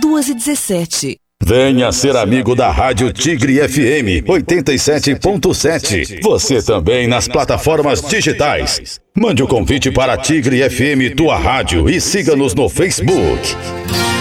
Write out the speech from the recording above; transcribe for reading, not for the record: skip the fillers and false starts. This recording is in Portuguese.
2h17. Venha ser amigo da Rádio Tigre FM 87.7. Você também nas plataformas digitais. Mande o convite para a Tigre FM, tua rádio, e siga-nos no Facebook.